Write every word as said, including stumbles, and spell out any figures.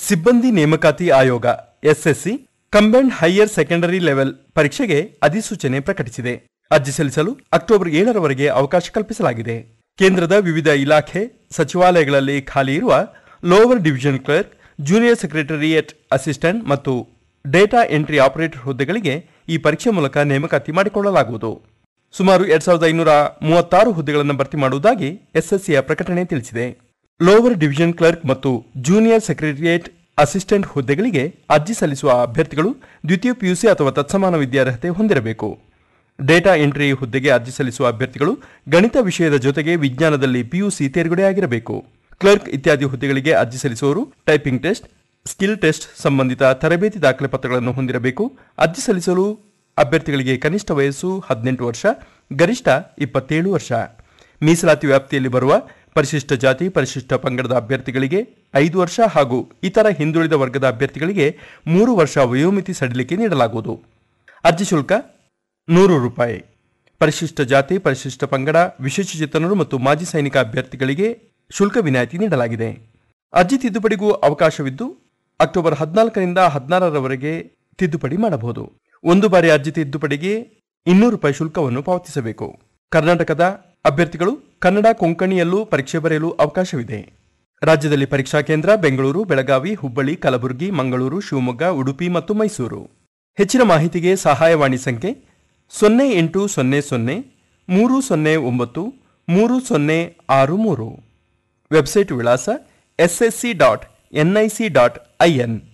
ಸಿಬ್ಬಂದಿ ನೇಮಕಾತಿ ಆಯೋಗ SSC combined higher secondary level ಪರೀಕ್ಷೆಗೆ ಅಧಿಸೂಚನೆ ಪ್ರಕಟಿಸಿದೆ. ಅರ್ಜಿ ಸಲ್ಲಿಸಲು ಅಕ್ಟೋಬರ್ ಏಳರವರೆಗೆ ಅವಕಾಶ ಕಲ್ಪಿಸಲಾಗಿದೆ. ಕೇಂದ್ರದ ವಿವಿಧ ಇಲಾಖೆ ಸಚಿವಾಲಯಗಳಲ್ಲಿ ಖಾಲಿ ಇರುವ lower division clerk, junior secretariat assistant ಮತ್ತು ಡೇಟಾ ಎಂಟ್ರಿ ಆಪರೇಟರ್ ಹುದ್ದೆಗಳಿಗೆ ಈ ಪರೀಕ್ಷೆ ಮೂಲಕ ನೇಮಕಾತಿ ಮಾಡಿಕೊಳ್ಳಲಾಗುವುದು. ಸುಮಾರು ಎರಡ್ ಸಾವಿರದ ಐನೂರ ಮೂವತ್ತಾರು ಹುದ್ದೆಗಳನ್ನು ಭರ್ತಿ ಮಾಡುವುದಾಗಿ ಎಸ್ಎಸ್ಸಿಯ ಪ್ರಕಟಣೆ ತಿಳಿಸಿದೆ. ಲೋವರ್ ಡಿವಿಷನ್ ಕ್ಲರ್ಕ್ ಮತ್ತು ಜೂನಿಯರ್ ಸೆಕ್ರೆಟರಿಯೇಟ್ ಅಸಿಸ್ಟೆಂಟ್ ಹುದ್ದೆಗಳಿಗೆ ಅರ್ಜಿ ಸಲ್ಲಿಸುವ ಅಭ್ಯರ್ಥಿಗಳು ದ್ವಿತೀಯ ಪಿಯುಸಿ ಅಥವಾ ತತ್ಸಮಾನ ವಿದ್ಯಾರ್ಹತೆ ಹೊಂದಿರಬೇಕು. ಡೇಟಾ ಎಂಟ್ರಿ ಹುದ್ದೆಗೆ ಅರ್ಜಿ ಸಲ್ಲಿಸುವ ಅಭ್ಯರ್ಥಿಗಳು ಗಣಿತ ವಿಷಯದ ಜೊತೆಗೆ ವಿಜ್ಞಾನದಲ್ಲಿ ಪಿಯುಸಿ ತೇರ್ಗಡೆಯಾಗಿರಬೇಕು. ಕ್ಲರ್ಕ್ ಇತ್ಯಾದಿ ಹುದ್ದೆಗಳಿಗೆ ಅರ್ಜಿ ಸಲ್ಲಿಸುವವರು ಟೈಪಿಂಗ್ ಟೆಸ್ಟ್, ಸ್ಕಿಲ್ ಟೆಸ್ಟ್ ಸಂಬಂಧಿತ ತರಬೇತಿ ದಾಖಲೆ ಪತ್ರಗಳನ್ನು ಹೊಂದಿರಬೇಕು. ಅರ್ಜಿ ಸಲ್ಲಿಸಲು ಅಭ್ಯರ್ಥಿಗಳಿಗೆ ಕನಿಷ್ಠ ವಯಸ್ಸು ಹದಿನೆಂಟು ವರ್ಷ, ಗರಿಷ್ಠ ಇಪ್ಪತ್ತೇಳು ವರ್ಷ. ಮೀಸಲಾತಿ ವ್ಯಾಪ್ತಿಯಲ್ಲಿ ಬರುವ ಪರಿಶಿಷ್ಟ ಜಾತಿ, ಪರಿಶಿಷ್ಟ ಪಂಗಡದ ಅಭ್ಯರ್ಥಿಗಳಿಗೆ ಐದು ವರ್ಷ ಹಾಗೂ ಇತರ ಹಿಂದುಳಿದ ವರ್ಗದ ಅಭ್ಯರ್ಥಿಗಳಿಗೆ ಮೂರು ವರ್ಷ ವಯೋಮಿತಿ ಸಡಿಲಿಕೆ ನೀಡಲಾಗುವುದು. ಅರ್ಜಿ ಶುಲ್ಕ ನೂರು ರೂಪಾಯಿ. ಪರಿಶಿಷ್ಟ ಜಾತಿ, ಪರಿಶಿಷ್ಟ ಪಂಗಡ, ವಿಶೇಷಚೇತನರು ಮತ್ತು ಮಾಜಿ ಸೈನಿಕ ಅಭ್ಯರ್ಥಿಗಳಿಗೆ ಶುಲ್ಕ ವಿನಾಯಿತಿ ನೀಡಲಾಗಿದೆ. ಅರ್ಜಿ ತಿದ್ದುಪಡಿಗೂ ಅವಕಾಶವಿದ್ದು ಅಕ್ಟೋಬರ್ ಹದಿನಾಲ್ಕರಿಂದ ಹದಿನಾರರವರೆಗೆ ತಿದ್ದುಪಡಿ ಮಾಡಬಹುದು. ಒಂದು ಬಾರಿ ಅರ್ಜಿ ತಿದ್ದುಪಡಿಗೆ ಇನ್ನೂರು ರೂಪಾಯಿ ಶುಲ್ಕವನ್ನು ಪಾವತಿಸಬೇಕು. ಕರ್ನಾಟಕದ ಅಭ್ಯರ್ಥಿಗಳು ಕನ್ನಡ ಕೊಂಕಣಿಯಲ್ಲೂ ಪರೀಕ್ಷೆ ಬರೆಯಲು ಅವಕಾಶವಿದೆ. ರಾಜ್ಯದಲ್ಲಿ ಪರೀಕ್ಷಾ ಕೇಂದ್ರ ಬೆಂಗಳೂರು, ಬೆಳಗಾವಿ, ಹುಬ್ಬಳ್ಳಿ, ಕಲಬುರಗಿ, ಮಂಗಳೂರು, ಶಿವಮೊಗ್ಗ, ಉಡುಪಿ ಮತ್ತು ಮೈಸೂರು. ಹೆಚ್ಚಿನ ಮಾಹಿತಿಗೆ ಸಹಾಯವಾಣಿ ಸಂಖ್ಯೆ ಸೊನ್ನೆ ಎಂಟು ಸೊನ್ನೆ ಸೊನ್ನೆ ಮೂರು ಸೊನ್ನೆ ಒಂಬತ್ತು ಮೂರು ಸೊನ್ನೆ ಆರು ಮೂರು. ವೆಬ್ಸೈಟ್ ವಿಳಾಸ S S C dot N I C dot I N.